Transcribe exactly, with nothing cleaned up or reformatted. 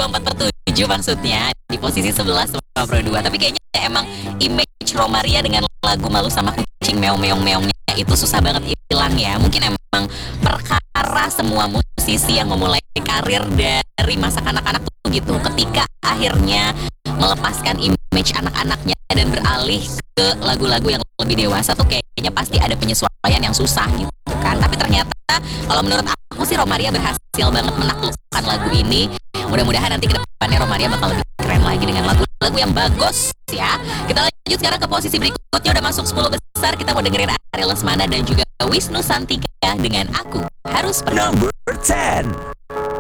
dua empat per tujuh maksudnya di posisi sebelas lima per dua. Tapi kayaknya emang image Romaria dengan lagu Malu Sama Kucing Meong Meong Meongnya itu susah banget hilang ya. Mungkin emang perkara semua musisi yang memulai karir dari masa kanak-kanak tuh gitu, ketika akhirnya melepaskan image anak-anaknya dan beralih ke lagu-lagu yang lebih dewasa tuh kayaknya pasti ada penyesuaian yang susah gitu kan. Tapi ternyata kalau menurut aku sih Romaria berhasil banget menaklukkan lagu ini. Mudah-mudahan nanti ke depannya Romaria bakal lebih keren lagi dengan lagu-lagu yang bagus ya. Kita lanjut sekarang ke posisi berikutnya, udah masuk sepuluh besar. Kita mau dengerin Ariel Lesmana dan juga Wisnu Santika dengan Aku Harus Pergi. Number ten.